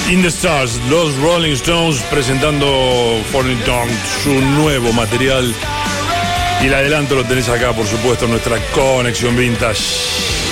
In the Stars, los Rolling Stones presentando Falling Down, su nuevo material. Y el adelanto lo tenés acá, por supuesto, en nuestra conexión vintage.